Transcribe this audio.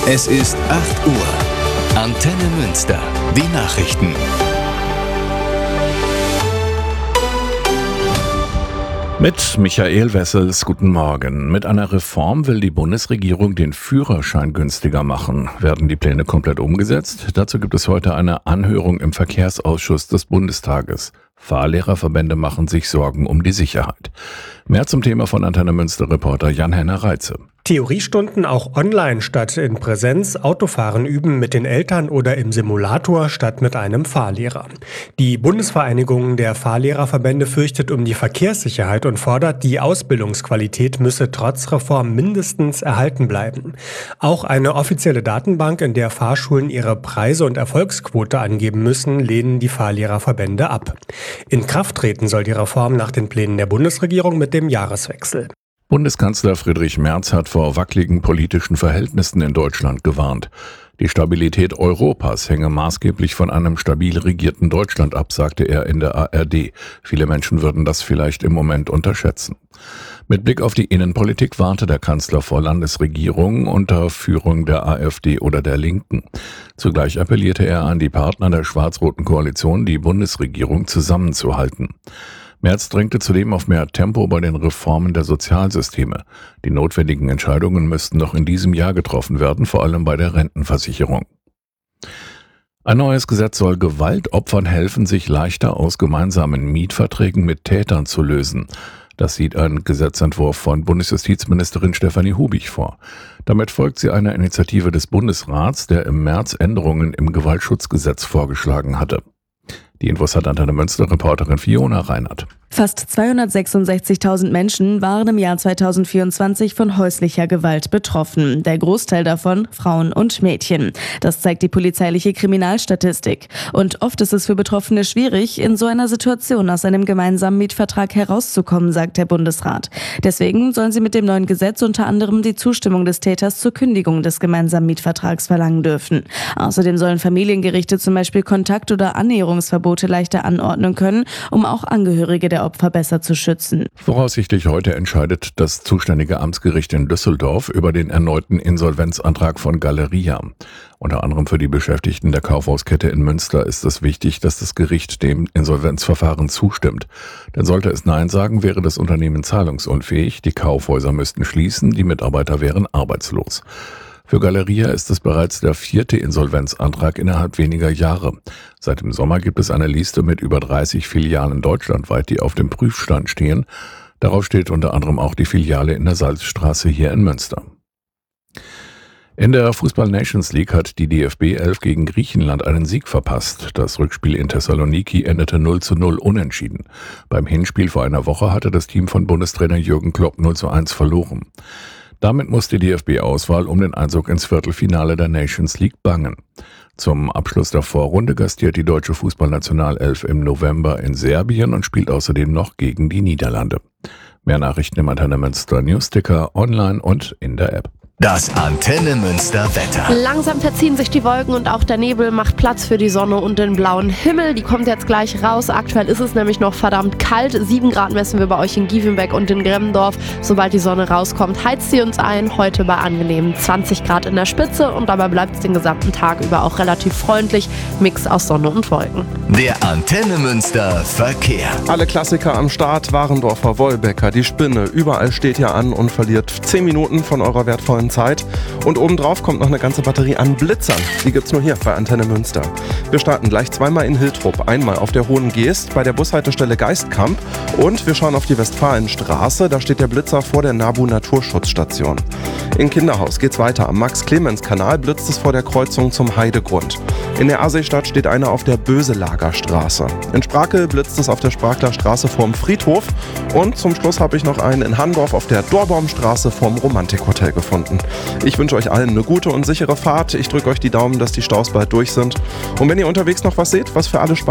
Es ist 8 Uhr. Antenne Münster. Die Nachrichten. Mit Michael Wessels, guten Morgen. Mit einer Reform will die Bundesregierung den Führerschein günstiger machen. Werden die Pläne komplett umgesetzt? Dazu gibt es heute eine Anhörung im Verkehrsausschuss des Bundestages. Fahrlehrerverbände machen sich Sorgen um die Sicherheit. Mehr zum Thema von Antenne Münster-Reporter Jan-Henner Reitze. Theoriestunden auch online statt in Präsenz, Autofahren üben mit den Eltern oder im Simulator statt mit einem Fahrlehrer. Die Bundesvereinigung der Fahrlehrerverbände fürchtet um die Verkehrssicherheit und fordert, die Ausbildungsqualität müsse trotz Reform mindestens erhalten bleiben. Auch eine offizielle Datenbank, in der Fahrschulen ihre Preise und Erfolgsquote angeben müssen, lehnen die Fahrlehrerverbände ab. In Kraft treten soll die Reform nach den Plänen der Bundesregierung mit dem Jahreswechsel. Bundeskanzler Friedrich Merz hat vor wackeligen politischen Verhältnissen in Deutschland gewarnt. Die Stabilität Europas hänge maßgeblich von einem stabil regierten Deutschland ab, sagte er in der ARD. Viele Menschen würden das vielleicht im Moment unterschätzen. Mit Blick auf die Innenpolitik warnte der Kanzler vor Landesregierungen unter Führung der AfD oder der Linken. Zugleich appellierte er an die Partner der schwarz-roten Koalition, die Bundesregierung zusammenzuhalten. Merz drängte zudem auf mehr Tempo bei den Reformen der Sozialsysteme. Die notwendigen Entscheidungen müssten noch in diesem Jahr getroffen werden, vor allem bei der Rentenversicherung. Ein neues Gesetz soll Gewaltopfern helfen, sich leichter aus gemeinsamen Mietverträgen mit Tätern zu lösen. Das sieht ein Gesetzentwurf von Bundesjustizministerin Stefanie Hubig vor. Damit folgt sie einer Initiative des Bundesrats, der im März Änderungen im Gewaltschutzgesetz vorgeschlagen hatte. Die Infos hat Antenne Münster-Reporterin Fiona Reinhardt. Fast 266.000 Menschen waren im Jahr 2024 von häuslicher Gewalt betroffen. Der Großteil davon Frauen und Mädchen. Das zeigt die polizeiliche Kriminalstatistik. Und oft ist es für Betroffene schwierig, in so einer Situation aus einem gemeinsamen Mietvertrag herauszukommen, sagt der Bundesrat. Deswegen sollen sie mit dem neuen Gesetz unter anderem die Zustimmung des Täters zur Kündigung des gemeinsamen Mietvertrags verlangen dürfen. Außerdem sollen Familiengerichte zum Beispiel Kontakt- oder Annäherungsverbote leichter anordnen können, um auch Angehörige der Opfer besser zu schützen. Voraussichtlich heute entscheidet das zuständige Amtsgericht in Düsseldorf über den erneuten Insolvenzantrag von Galeria. Unter anderem für die Beschäftigten der Kaufhauskette in Münster ist es wichtig, dass das Gericht dem Insolvenzverfahren zustimmt. Denn sollte es Nein sagen, wäre das Unternehmen zahlungsunfähig, die Kaufhäuser müssten schließen, die Mitarbeiter wären arbeitslos. Für Galeria ist es bereits der 4. Insolvenzantrag innerhalb weniger Jahre. Seit dem Sommer gibt es eine Liste mit über 30 Filialen deutschlandweit, die auf dem Prüfstand stehen. Darauf steht unter anderem auch die Filiale in der Salzstraße hier in Münster. In der Fußball-Nations League hat die DFB 11 gegen Griechenland einen Sieg verpasst. Das Rückspiel in Thessaloniki endete 0:0 unentschieden. Beim Hinspiel vor einer Woche hatte das Team von Bundestrainer Jürgen Klopp 0:1 verloren. Damit muss die DFB-Auswahl um den Einzug ins Viertelfinale der Nations League bangen. Zum Abschluss der Vorrunde gastiert die deutsche Fußballnationalelf im November in Serbien und spielt außerdem noch gegen die Niederlande. Mehr Nachrichten im Antenne Münster Newsticker, online und in der App. Das Antenne Münster Wetter. Langsam verziehen sich die Wolken und auch der Nebel macht Platz für die Sonne und den blauen Himmel. Die kommt jetzt gleich raus. Aktuell ist es nämlich noch verdammt kalt. 7 Grad messen wir bei euch in Giefenbeck und in Gremmendorf. Sobald die Sonne rauskommt, heizt sie uns ein. Heute bei angenehmen 20 Grad in der Spitze und dabei bleibt es den gesamten Tag über auch relativ freundlich. Mix aus Sonne und Wolken. Der Antenne Münster Verkehr. Alle Klassiker am Start. Warendorfer, Wolbecker, die Spinne. Überall steht ihr an und verliert 10 Minuten von eurer wertvollen Zeit. Und obendrauf kommt noch eine ganze Batterie an Blitzern. Die gibt's nur hier bei Antenne Münster. Wir starten gleich zweimal in Hiltrup. Einmal auf der Hohen Geest bei der Bushaltestelle Geistkamp. Und wir schauen auf die Westfalenstraße. Da steht der Blitzer vor der NABU Naturschutzstation. In Kinderhaus geht's weiter. Am Max-Clemens-Kanal blitzt es vor der Kreuzung zum Heidegrund. In der Aasseestadt steht einer auf der Böselagerstraße. In Sprakel blitzt es auf der Spraklerstraße vorm Friedhof. Und zum Schluss habe ich noch einen in Handorf auf der Dorbaumstraße vorm Romantikhotel gefunden. Ich wünsche euch allen eine gute und sichere Fahrt. Ich drücke euch die Daumen, dass die Staus bald durch sind. Und wenn ihr unterwegs noch was seht, was für alle Spaß